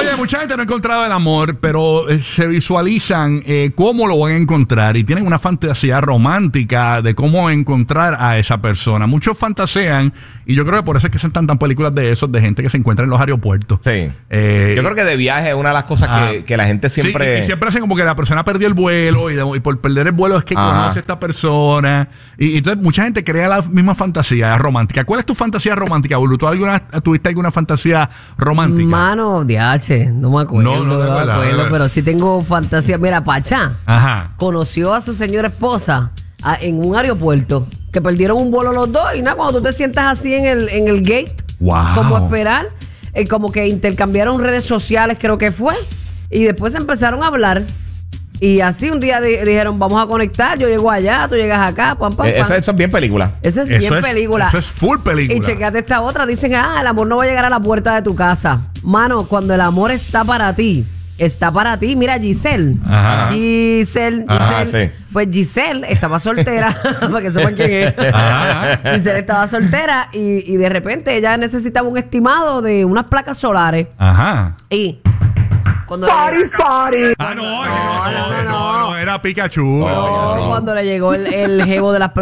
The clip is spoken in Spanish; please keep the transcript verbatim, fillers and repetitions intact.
Oye, mucha gente no ha encontrado el amor, pero eh, se visualizan eh, cómo lo van a encontrar y tienen una fantasía romántica de cómo encontrar a esa persona. Muchos fantasean y yo creo que por eso es que se están tan películas de esos, de gente que se encuentra en los aeropuertos. Sí. Eh, yo creo que de viaje es una de las cosas ah, que, que la gente siempre... Sí, y siempre hacen como que la persona perdió el vuelo y, de, y por perder el vuelo es que Ajá. conoce a esta persona. Y, y entonces mucha gente crea la misma fantasía romántica. ¿Cuál es tu fantasía romántica, Bulu? ¿Tú alguna, tuviste alguna fantasía romántica? Mano, D H, no me acuerdo, No, no no, te me acuerdas, acuerdo, no. pero sí tengo fantasía. Mira, Pachá Ajá. conoció a su señora esposa a, en un aeropuerto, que perdieron un vuelo los dos y nada, cuando tú te sientas así en el, en el gate, Wow. como esperar, eh, como que intercambiaron redes sociales, creo que fue, y después empezaron a hablar. Y así un día di- dijeron, vamos a conectar, yo llego allá, tú llegas acá, pam, pam, Eh, pam. Eso, eso es bien película. Esa es Eso bien es- película. eso es full película. Y chequeate esta otra. Dicen, ah, el amor no va a llegar a la puerta de tu casa. Mano, cuando el amor está para ti, está para ti. Mira, Giselle. Ajá. Giselle. Ajá, Giselle. sí. Pues Giselle estaba soltera, para que sepan quién es. Ajá. Giselle estaba soltera y, y de repente ella necesitaba un estimado de unas placas solares. Ajá. Y cuando Ah, no, es que No, no, no, no, no, no. no, era Pikachu. No, cuando le llegó el, el jevo de las